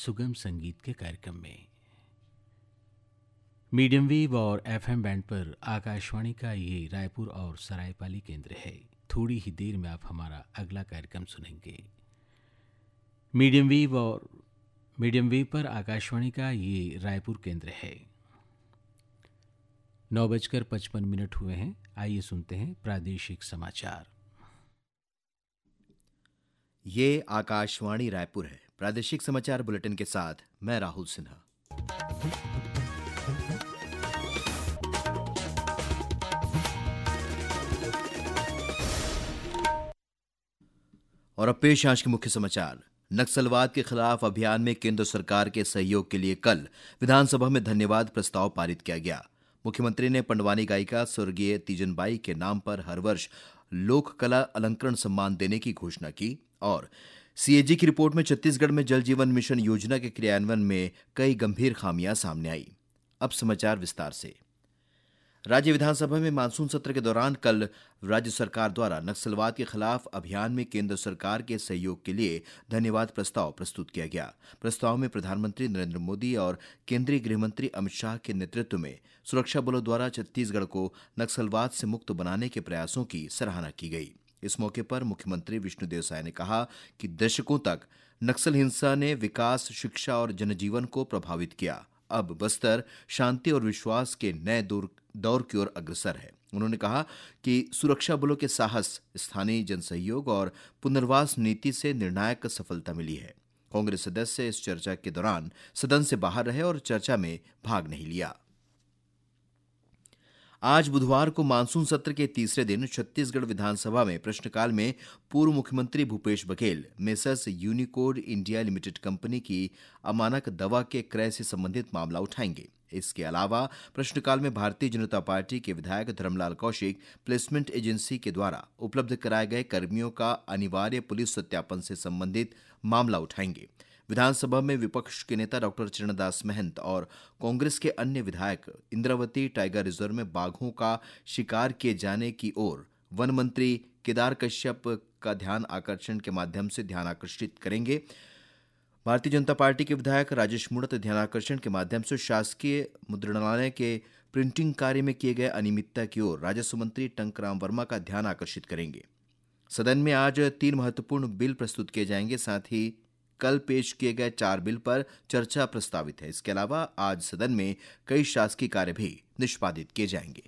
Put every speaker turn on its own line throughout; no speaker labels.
सुगम संगीत के कार्यक्रम में। मीडियम वेव और एफएम बैंड पर आकाशवाणी का ये रायपुर और सरायपाली केंद्र है। थोड़ी ही देर में आप हमारा अगला कार्यक्रम सुनेंगे। मीडियम वेव पर आकाशवाणी का ये रायपुर केंद्र है। 9:55 हुए हैं। आइए सुनते हैं प्रादेशिक समाचार।
ये आकाशवाणी रायपुर है। प्रादेशिक समाचार बुलेटिन के साथ मैं राहुल सिन्हा। और अब पेश आज के मुख्य समाचार। नक्सलवाद के खिलाफ अभियान में केंद्र सरकार के सहयोग के लिए कल विधानसभा में धन्यवाद प्रस्ताव पारित किया गया। मुख्यमंत्री ने पंडवानी गायिका स्वर्गीय तीजनबाई के नाम पर हर वर्ष लोक कला अलंकरण सम्मान देने की घोषणा की और सीएजी की रिपोर्ट में छत्तीसगढ़ में जल जीवन मिशन योजना के क्रियान्वयन में कई गंभीर खामियां सामने आई। अब समाचार विस्तार से। राज्य विधानसभा में मानसून सत्र के दौरान कल राज्य सरकार द्वारा नक्सलवाद के खिलाफ अभियान में केंद्र सरकार के सहयोग के लिए धन्यवाद प्रस्ताव प्रस्तुत किया गया। प्रस्ताव में प्रधानमंत्री नरेंद्र मोदी और केंद्रीय गृहमंत्री अमित शाह के नेतृत्व में सुरक्षा बलों द्वारा छत्तीसगढ़ को नक्सलवाद से मुक्त बनाने के प्रयासों की सराहना की गई। इस मौके पर मुख्यमंत्री विष्णुदेव साय ने कहा कि दशकों तक नक्सल हिंसा ने विकास, शिक्षा और जनजीवन को प्रभावित किया। अब बस्तर शांति और विश्वास के नए दौर की ओर अग्रसर है। उन्होंने कहा कि सुरक्षा बलों के साहस, स्थानीय जनसहयोग और पुनर्वास नीति से निर्णायक सफलता मिली है। कांग्रेस सदस्य इस चर्चा के दौरान सदन से बाहर रहे और चर्चा में भाग नहीं लिया। आज बुधवार को मानसून सत्र के तीसरे दिन छत्तीसगढ़ विधानसभा में प्रश्नकाल में पूर्व मुख्यमंत्री Bhupesh Baghel messrs Unicode India limited company की अमानक दवा के क्रय से संबंधित मामला उठाएंगे। इसके अलावा प्रश्नकाल में भारतीय जनता पार्टी के विधायक धर्मलाल कौशिक प्लेसमेंट एजेंसी के द्वारा उपलब्ध कराए गए कर्मियों का अनिवार्य पुलिस सत्यापन से संबंधित मामला उठाएंगे। विधानसभा में विपक्ष के नेता डॉक्टर चरणदास महंत और कांग्रेस के अन्य विधायक इंद्रावती टाइगर रिजर्व में बाघों का शिकार किए जाने की ओर वन मंत्री केदार कश्यप का ध्यान आकर्षण के माध्यम से ध्यान आकर्षित करेंगे। भारतीय जनता पार्टी के विधायक राजेश मूणत ध्यानाकर्षण के माध्यम से शासकीय मुद्रणालय के प्रिंटिंग कार्य में किए गए अनियमितता की ओर राजस्व मंत्री टंकराम वर्मा का ध्यान आकर्षित करेंगे। सदन में आज 3 महत्वपूर्ण बिल प्रस्तुत किए जाएंगे। साथ ही कल पेश किए गए 4 बिल पर चर्चा प्रस्तावित है। इसके अलावा आज सदन में कई शासकीय कार्य भी निष्पादित किए जाएंगे।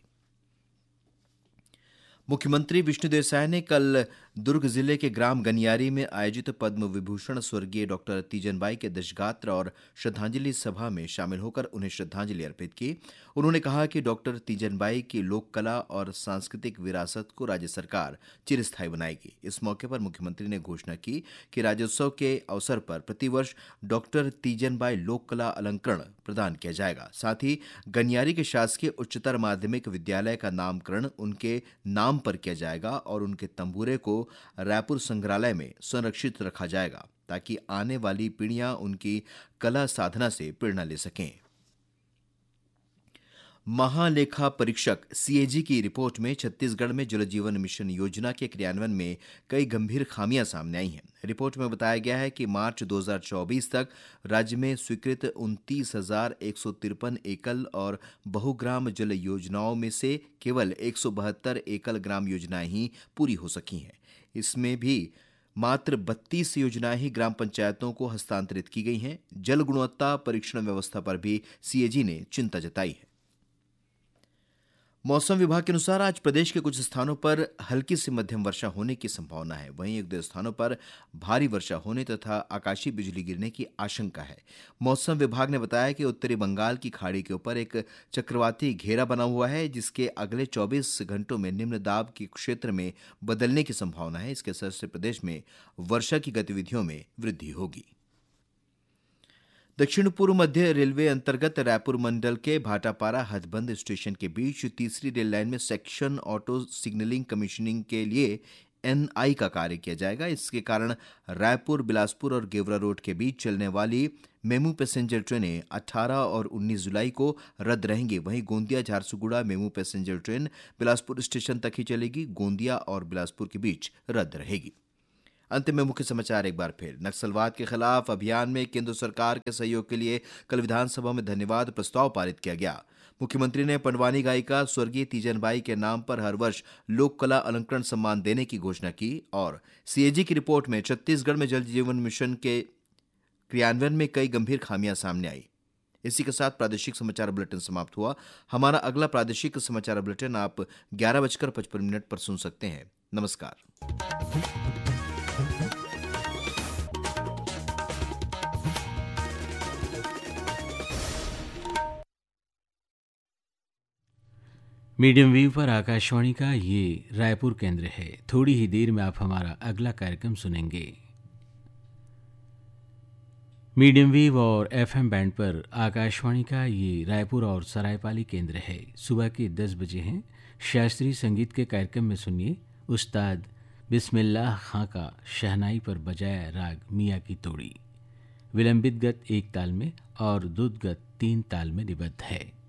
मुख्यमंत्री विष्णुदेव साय ने कल दुर्ग जिले के ग्राम गनियारी में आयोजित पद्म विभूषण स्वर्गीय डॉक्टर तीजनबाई के दशगात्र और श्रद्धांजलि सभा में शामिल होकर उन्हें श्रद्धांजलि अर्पित की। उन्होंने कहा कि डॉक्टर तीजनबाई की लोक कला और सांस्कृतिक विरासत को राज्य सरकार चिरस्थायी बनाएगी। इस मौके पर मुख्यमंत्री ने घोषणा की कि राज्योत्सव के अवसर पर प्रतिवर्ष डॉक्टर तीजनबाई लोक कला अलंकरण प्रदान किया जाएगा। साथ ही गनियारी के शासकीय उच्चतर माध्यमिक विद्यालय का नामकरण उनके नाम पर किया जाएगा और उनके तंबूरे को रायपुर संग्रहालय में संरक्षित रखा जाएगा ताकि आने वाली पीढ़ियां उनकी कला साधना से प्रेरणा ले सकें। महालेखा परीक्षक सीएजी की रिपोर्ट में छत्तीसगढ़ में जल जीवन मिशन योजना के क्रियान्वयन में कई गंभीर खामियां सामने आई हैं। रिपोर्ट में बताया गया है कि मार्च 2024 तक राज्य में स्वीकृत 29,153 एकल और बहुग्राम जल योजनाओं में से केवल 172 एकल ग्राम योजनाएं ही पूरी हो सकी हैं। इसमें भी मात्र 32 योजनाएं ही ग्राम पंचायतों को हस्तांतरित की गई हैं। जल गुणवत्ता परीक्षण व्यवस्था पर भी सीएजी ने चिंता जताई है। मौसम विभाग के अनुसार आज प्रदेश के कुछ स्थानों पर हल्की से मध्यम वर्षा होने की संभावना है। वहीं 1-2 स्थानों पर भारी वर्षा होने तथा आकाशीय बिजली गिरने की आशंका है। मौसम विभाग ने बताया कि उत्तरी बंगाल की खाड़ी के ऊपर एक चक्रवाती घेरा बना हुआ है, जिसके अगले 24 घंटों में निम्न दाब के क्षेत्र में बदलने की संभावना है। इसके असर से प्रदेश में वर्षा की गतिविधियों में वृद्धि होगी। दक्षिण पूर्व मध्य रेलवे अंतर्गत रायपुर मंडल के भाटापारा हथबंद स्टेशन के बीच तीसरी रेल लाइन में सेक्शन ऑटो सिग्नलिंग कमीशनिंग के लिए एनआई का कार्य किया जाएगा। इसके कारण रायपुर, बिलासपुर और गेवरा रोड के बीच चलने वाली मेमू पैसेंजर ट्रेनें 18 और 19 जुलाई को रद्द रहेंगी। वहीं Gondia Jharsuguda MEMU passenger train Bilaspur station तक ही चलेगी। गोंदिया और बिलासपुर के बीच रद्द रहेगी। अंत में मुख्य समाचार एक बार फिर। नक्सलवाद के खिलाफ अभियान में केंद्र सरकार के सहयोग के लिए कल विधानसभा में धन्यवाद प्रस्ताव पारित किया गया। मुख्यमंत्री ने पंडवानी गायिका स्वर्गीय तीजन बाई के नाम पर हर वर्ष लोक कला अलंकरण सम्मान देने की घोषणा की और सीएजी की रिपोर्ट में छत्तीसगढ़ में जल जीवन मिशन के क्रियान्वयन में कई गंभीर खामियां सामने आई। इसी के साथ प्रादेशिक समाचार बुलेटिन समाप्त हुआ। हमारा अगला प्रादेशिक समाचार बुलेटिन आप 11:55 पर सुन सकते हैं। नमस्कार।
मीडियम वेव पर आकाशवाणी का ये रायपुर केंद्र है। थोड़ी ही देर में आप हमारा अगला कार्यक्रम सुनेंगे। मीडियम वेव और एफएम बैंड पर आकाशवाणी का ये रायपुर और सरायपाली केंद्र है। सुबह के 10 बजे हैं। शास्त्रीय संगीत के कार्यक्रम में सुनिए उस्ताद बिस्मिल्लाह खां का शहनाई पर बजाया राग मियाँ की तोड़ी। विलंबित गत 1 ताल में और द्रुत गत 3 ताल में निबद्ध है।